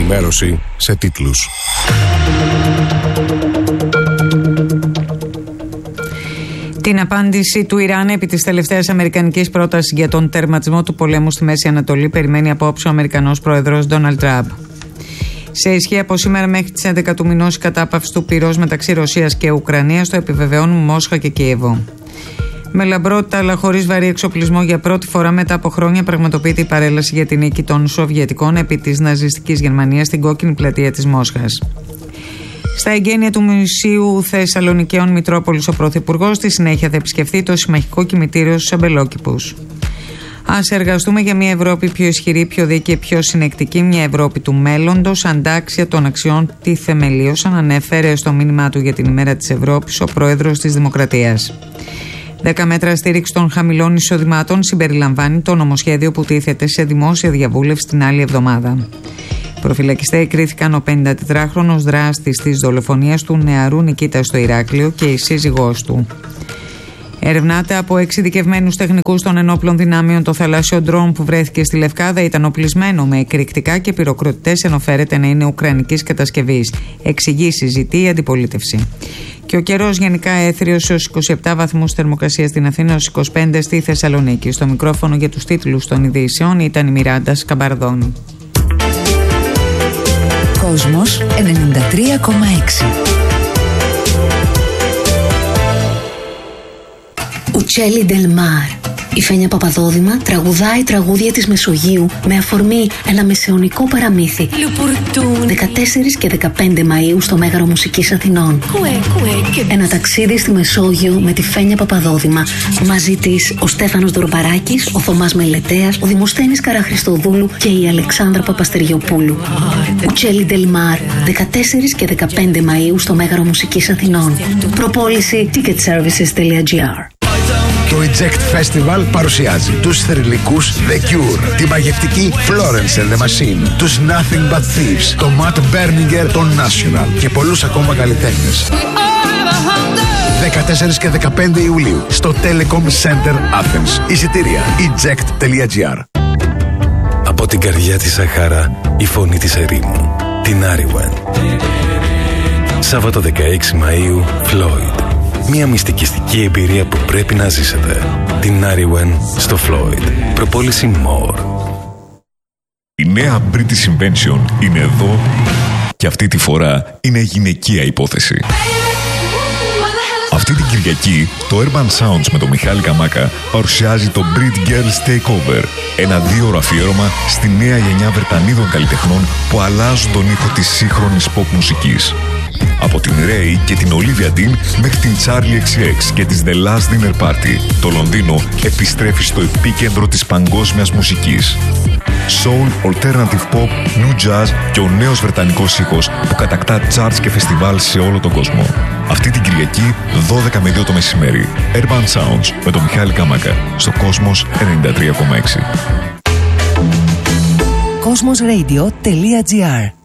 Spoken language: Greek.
Ενημέρωση σε τίτλους. Την απάντηση του Ιράν επί της τελευταίας αμερικανικής πρότασης για τον τερματισμό του πολέμου στη Μέση Ανατολή περιμένει απόψε ο Αμερικανός πρόεδρος Ντόναλντ Τραμπ. Σε ισχύ από σήμερα μέχρι τις 11 του μηνός η κατάπαυση του πυρός μεταξύ Ρωσίας και Ουκρανίας, το επιβεβαιώνουν Μόσχα και Κίεβο. Με λαμπρότητα αλλά χωρίς βαρύ εξοπλισμό, για πρώτη φορά μετά από χρόνια πραγματοποιείται η παρέλαση για την νίκη των Σοβιετικών επί της ναζιστικής Γερμανίας στην κόκκινη πλατεία της Μόσχας. Στα εγγένεια του Μουσείου Θεσσαλονικαίων Μητρόπολης, ο Πρωθυπουργός στη συνέχεια θα επισκεφθεί το συμμαχικό κημητήριο στους Αμπελόκηπους. Ας εργαστούμε για μια Ευρώπη πιο ισχυρή, πιο δίκαιη, πιο συνεκτική, μια Ευρώπη του μέλλοντος, αντάξια των αξιών τη θεμελίωσαν, ανέφερε στο μήνυμά του για την ημέρα της Ευρώπης ο Πρόεδρος της Δημοκρατίας. 10 μέτρα στήριξη των χαμηλών εισοδημάτων συμπεριλαμβάνει το νομοσχέδιο που τίθεται σε δημόσια διαβούλευση την άλλη εβδομάδα. Προφυλακιστέ κρίθηκαν ο 54χρονος δράστης της δολοφονίας του νεαρού Νικήτα στο Ηράκλειο και η σύζυγός του. Ερευνάται από εξειδικευμένους τεχνικούς των ενόπλων δυνάμεων το θαλάσσιο ντρόν που βρέθηκε στη Λευκάδα ήταν οπλισμένο με εκρηκτικά και πυροκροτητές, ενώ φέρεται να είναι ουκρανικής κατασκευής. Εξηγήσεις ζητεί η αντιπολίτευση. Και ο καιρός γενικά έθριος ως 27 βαθμούς θερμοκρασία στην Αθήνα, ως 25 στη Θεσσαλονίκη. Στο μικρόφωνο για τους τίτλους των ειδήσεων ήταν η Μιράντα Σκαμπαρδώνη. Κόσμος 93,6. Uccelli del Mar. Η Φένια Παπαδόδημα τραγουδάει τραγούδια της Μεσογείου με αφορμή ένα μεσαιωνικό παραμύθι. 14 και 15 Μαΐου στο Μέγαρο Μουσικής Αθηνών. Ένα ταξίδι στη Μεσόγειο με τη Φένια Παπαδόδημα. Μαζί της ο Στέφανος Δωροπαράκης, ο Θωμάς Μελετέας, ο Δημοσθένης Καραχρηστοδούλου και η Αλεξάνδρα Παπαστεριοπούλου. Uccelli del Mar. 14 και 15 Μαΐου στο Μέγαρο Μουσικής Αθηνών. Προπόληση ticketservices.gr. Το Eject Festival παρουσιάζει τους θρυλικούς The Cure, τη μαγευτική Florence and the Machine, τους Nothing But Thieves, το Matt Berninger, το National και πολλούς ακόμα καλλιτέχνες. 14 και 15 Ιουλίου στο Telecom Center Athens. Εισιτήρια eject.gr. Από την καρδιά της Σαχάρα, η φωνή της ερήμου, την Άριουεν. Σάββατο 16 Μαΐου, Floyd. Μια μυστικιστική εμπειρία που πρέπει να ζήσετε. Την Άριουεν στο Floyd. Προπόληση More. Η νέα British Invention είναι εδώ και αυτή τη φορά είναι γυναικεία υπόθεση. Αυτή την Κυριακή, το Urban Sounds με τον Μιχάλη Καμάκα παρουσιάζει το Brit Girls Takeover. Ένα 2ωρο αφιέρωμα στη νέα γενιά Βρετανίδων καλλιτεχνών που αλλάζουν τον ήχο της σύγχρονης pop μουσικής. Από την Ray και την Olivia Dean μέχρι την Charlie XCX και τις The Last Dinner Party, το Λονδίνο επιστρέφει στο επίκεντρο της παγκόσμιας μουσικής. Soul, Alternative Pop, New Jazz και ο νέος βρετανικός ήχος που κατακτά charts και φεστιβάλ σε όλο τον κόσμο. Αυτή την Κυριακή, 12 με 2 το μεσημέρι. Urban Sounds με τον Μιχάλη Καμάκα στο Κόσμος 93,6. Cosmosradio.gr